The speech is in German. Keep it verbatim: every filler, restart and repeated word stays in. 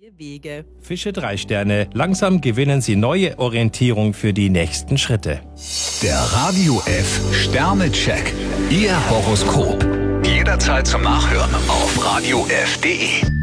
Wege. Fische drei Sterne. Langsam gewinnen sie neue Orientierung für die nächsten Schritte. Der Radio F Sternecheck. Ihr Horoskop. Jederzeit zum Nachhören auf radio f punkt de.